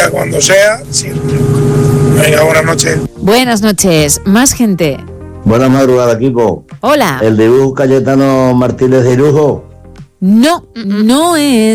para cuando sea, sirve. Venga, buenas noches. Buenas noches, más gente. Buenas madrugadas, equipo. Hola. El dibujo Cayetano Martínez de Irujo. No, no es.